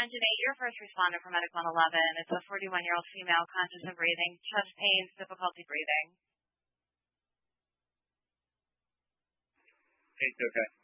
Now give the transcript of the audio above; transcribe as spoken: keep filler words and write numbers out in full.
Engine eight, your first responder for Medic one eleven. It's a forty-one-year-old female conscious of breathing, chest pains, difficulty breathing. Eight's okay.